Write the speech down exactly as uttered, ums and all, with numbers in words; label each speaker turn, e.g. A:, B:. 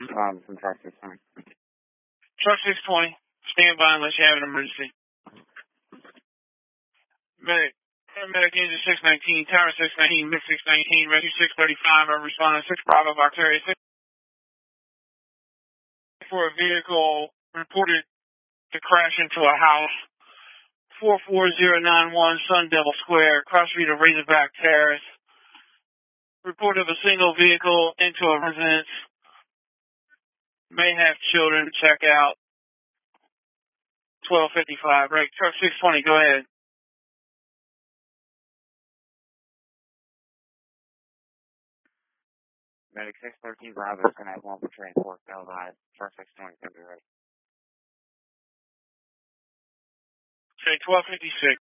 A: Um, from truck six twenty.
B: Truck six twenty, stand by unless you have an emergency. Medic, paramedic engine six nineteen, tower six nineteen, mid six nineteen, rescue six thirty-five, I'm responding six Bravo Box area six for a vehicle reported to crash into a house, four four zero nine one Sun Devil Square, cross street of Razorback Terrace. Report of a single vehicle into a residence. May have children. Check out. twelve fifty-five. Right. Truck six twenty. Go ahead.
A: Medic six thirteen Bravo is going to have one for transport. Belvide. Truck six twenty. Going to be ready.
B: Okay. twelve fifty-six.